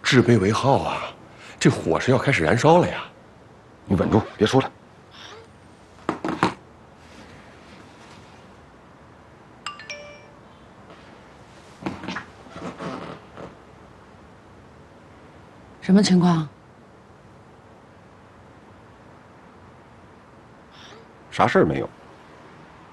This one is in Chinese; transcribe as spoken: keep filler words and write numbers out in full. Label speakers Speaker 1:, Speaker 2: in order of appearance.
Speaker 1: 制杯为号啊，这火是要开始燃烧了呀！
Speaker 2: 你稳住，别出来。
Speaker 3: 什么情况？
Speaker 2: 啥事儿没有。